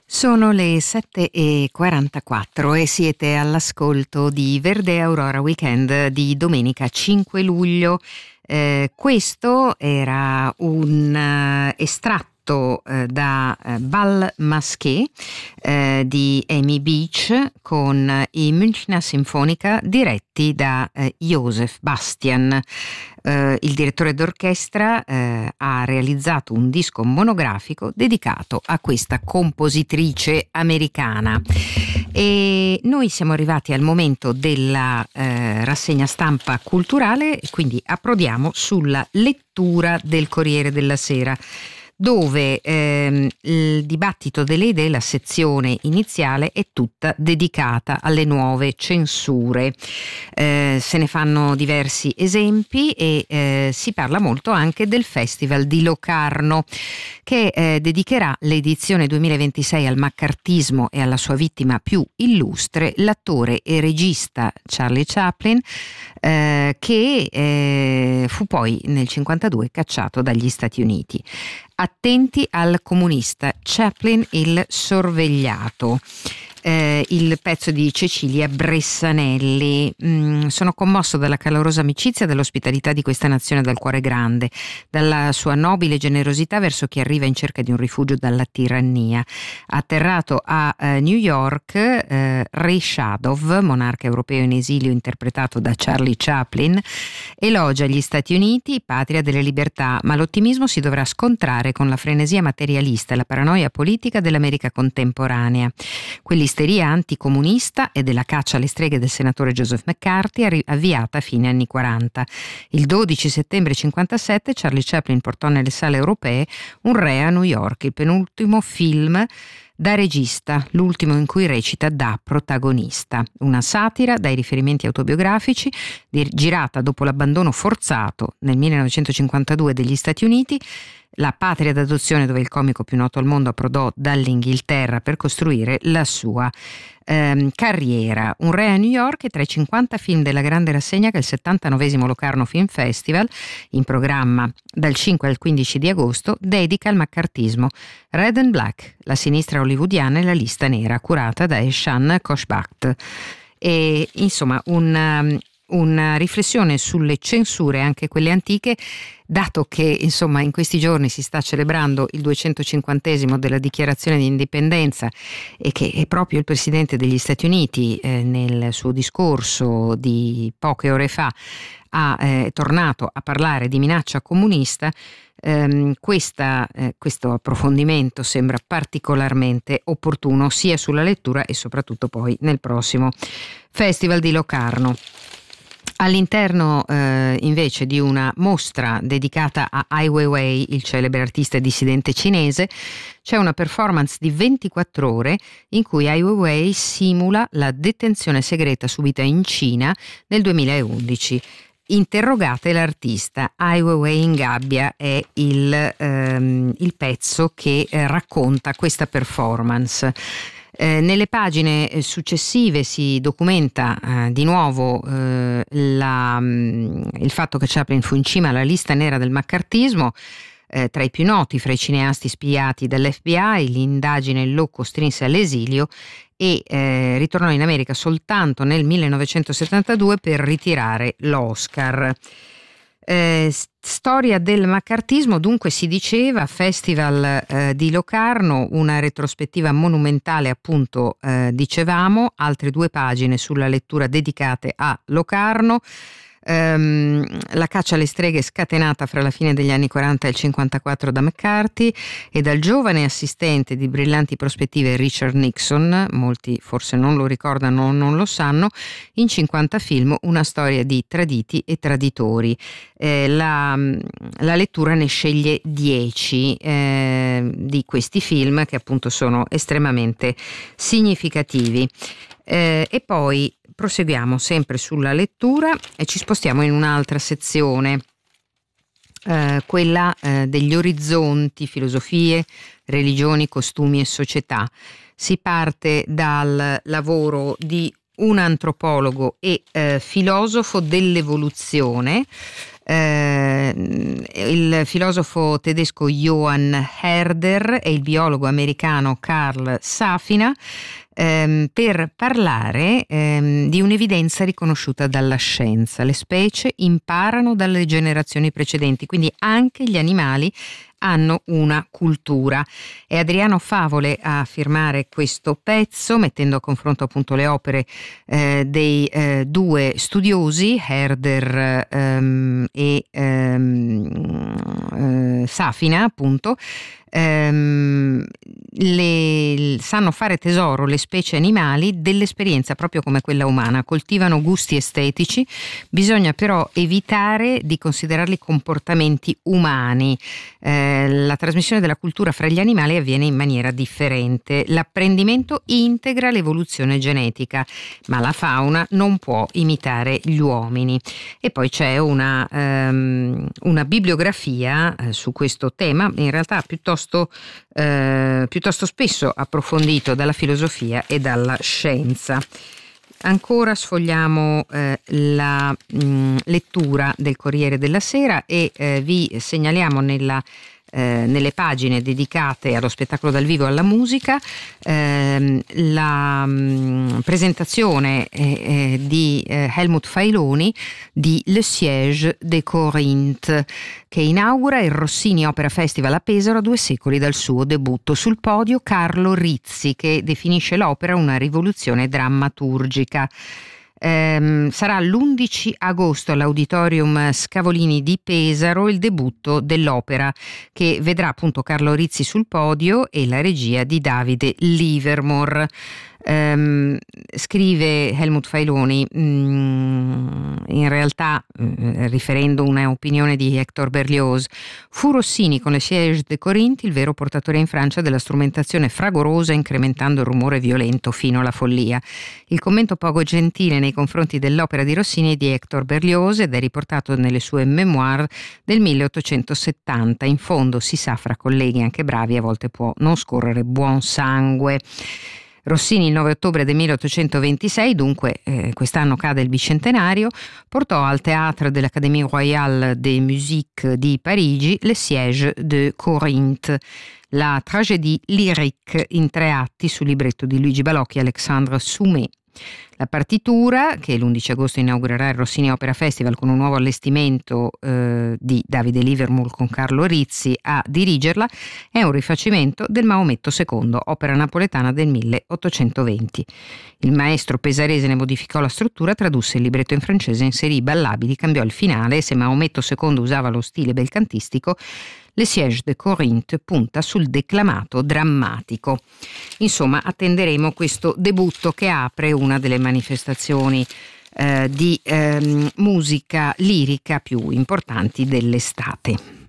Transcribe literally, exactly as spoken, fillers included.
Sono le sette e quarantaquattro e siete all'ascolto di Verde Aurora Weekend di domenica cinque luglio. Eh, questo era un uh, estratto uh, da uh, Bal Masqué uh, di Amy Beach con i Münchner Sinfonica diretti da uh, Joseph Bastian. Uh, il direttore d'orchestra uh, ha realizzato un disco monografico dedicato a questa compositrice americana. E noi siamo arrivati al momento della uh, rassegna stampa culturale, quindi approdiamo sulla lettura del Corriere della Sera, dove ehm, il dibattito delle idee, la sezione iniziale, è tutta dedicata alle nuove censure. Eh, se ne fanno diversi esempi e eh, si parla molto anche del Festival di Locarno, che eh, dedicherà l'edizione duemilaventisei al maccartismo e alla sua vittima più illustre, l'attore e regista Charlie Chaplin, eh, che eh, fu poi nel cinquantadue cacciato dagli Stati Uniti. Attenti al comunista, Chaplin il sorvegliato. Eh, il pezzo di Cecilia Bressanelli. Mm, sono commosso dalla calorosa amicizia e dall'ospitalità di questa nazione dal cuore grande, dalla sua nobile generosità verso chi arriva in cerca di un rifugio dalla tirannia. Atterrato a eh, New York, eh, Ray Shadov, monarca europeo in esilio interpretato da Charlie Chaplin, elogia gli Stati Uniti, patria delle libertà, ma l'ottimismo si dovrà scontrare con la frenesia materialista e la paranoia politica dell'America contemporanea. Quelli L'isteria anticomunista e della caccia alle streghe del senatore Joseph McCarthy, avviata a fine anni quaranta. Il dodici settembre cinquantasette Charlie Chaplin portò nelle sale europee Un re a New York, il penultimo film da regista, l'ultimo in cui recita da protagonista. Una satira dai riferimenti autobiografici, girata dopo l'abbandono forzato nel millenovecentocinquantadue degli Stati Uniti, la patria d'adozione dove il comico più noto al mondo approdò dall'Inghilterra per costruire la sua ehm, carriera. Un re a New York è tra i cinquanta film della grande rassegna che il settantanovesimo Locarno Film Festival, in programma dal cinque al quindici di agosto, dedica al maccartismo. Red and Black, la sinistra hollywoodiana e la lista nera, curata da Eshan Koshbakt. E insomma un... una riflessione sulle censure, anche quelle antiche, dato che insomma in questi giorni si sta celebrando il duecentocinquantesimo della dichiarazione di indipendenza e che è proprio il presidente degli Stati Uniti eh, nel suo discorso di poche ore fa ha eh, tornato a parlare di minaccia comunista. Um, questa, eh, questo approfondimento sembra particolarmente opportuno sia sulla lettura e soprattutto poi nel prossimo Festival di Locarno. All'interno eh, invece di una mostra dedicata a Ai Weiwei, il celebre artista e dissidente cinese, c'è una performance di ventiquattro ore in cui Ai Weiwei simula la detenzione segreta subita in Cina nel duemilaundici. Interrogate l'artista. Ai Weiwei in gabbia è il, ehm, il pezzo che eh, racconta questa performance. Eh, nelle pagine successive si documenta eh, di nuovo eh, la, mh, il fatto che Chaplin fu in cima alla lista nera del maccartismo, eh, tra i più noti fra i cineasti spiati dall'F B I. L'indagine lo costrinse all'esilio e eh, ritornò in America soltanto nel millenovecentosettantadue per ritirare l'Oscar. Eh, storia del maccartismo, dunque, si diceva, Festival eh, di Locarno, una retrospettiva monumentale, appunto, eh, dicevamo, altre due pagine sulla lettura dedicate a Locarno. Um, la caccia alle streghe scatenata fra la fine degli anni quaranta e il cinquantaquattro da McCarthy e dal giovane assistente di brillanti prospettive Richard Nixon, molti forse non lo ricordano o non lo sanno, in cinquanta film, una storia di traditi e traditori. Eh, la, la lettura ne sceglie dieci eh, di questi film che appunto sono estremamente significativi. Eh, e poi proseguiamo sempre sulla lettura e ci spostiamo in un'altra sezione, eh, quella eh, degli orizzonti, filosofie, religioni, costumi e società. Si parte dal lavoro di un antropologo e eh, filosofo dell'evoluzione, Eh, il filosofo tedesco Johann Herder e il biologo americano Carl Safina, ehm, per parlare ehm, di un'evidenza riconosciuta dalla scienza. Le specie imparano dalle generazioni precedenti, quindi anche gli animali hanno una cultura. È Adriano Favole a firmare questo pezzo, mettendo a confronto appunto le opere eh, dei eh, due studiosi, Herder ehm, e ehm, eh, Safina, appunto. Ehm, le, sanno fare tesoro le specie animali dell'esperienza proprio come quella umana, coltivano gusti estetici, bisogna però evitare di considerarli comportamenti umani. Eh, la trasmissione della cultura fra gli animali avviene in maniera differente, l'apprendimento integra l'evoluzione genetica, ma la fauna non può imitare gli uomini. E poi c'è una, um, una bibliografia eh, su questo tema, in realtà piuttosto Eh, piuttosto spesso approfondito dalla filosofia e dalla scienza. Ancora sfogliamo eh, la mh, lettura del Corriere della Sera e eh, vi segnaliamo nella Eh, nelle pagine dedicate allo spettacolo dal vivo e alla musica ehm, la mh, presentazione eh, eh, di eh, Helmut Failoni di Le Siège de Corinthe, che inaugura il Rossini Opera Festival a Pesaro a due secoli dal suo debutto. Sul podio Carlo Rizzi, che definisce l'opera una rivoluzione drammaturgica. Um, sarà l'undici agosto all'Auditorium Scavolini di Pesaro il debutto dell'opera, che vedrà appunto Carlo Rizzi sul podio e la regia di Davide Livermore. Um, scrive Helmut Failoni, um, in realtà uh, riferendo una opinione di Hector Berlioz: fu Rossini con le Siège de Corinthe il vero portatore in Francia della strumentazione fragorosa, incrementando il rumore violento fino alla follia. Il commento poco gentile nei confronti dell'opera di Rossini è di Hector Berlioz ed è riportato nelle sue memoir del milleottocentosettanta. In fondo, si sa, fra colleghi anche bravi a volte può non scorrere buon sangue. Rossini il nove ottobre del milleottocentoventisei, dunque eh, quest'anno cade il bicentenario, portò al Théâtre de l'Académie Royale des Musiques di Parigi Le Siège de Corinthe, la tragédie lyrique in tre atti su libretto di Luigi Balocchi e Alexandre Soumet. La partitura, che l'undici agosto inaugurerà il Rossini Opera Festival con un nuovo allestimento eh, di Davide Livermore con Carlo Rizzi a dirigerla, è un rifacimento del Maometto secondo, opera napoletana del milleottocentoventi. Il maestro pesarese ne modificò la struttura, tradusse il libretto in francese, inserì i ballabili, cambiò il finale e se Maometto secondo usava lo stile belcantistico, Le Siège de Corinthe punta sul declamato drammatico. Insomma, attenderemo questo debutto che apre una delle manifestazioni eh, di eh, musica lirica più importanti dell'estate.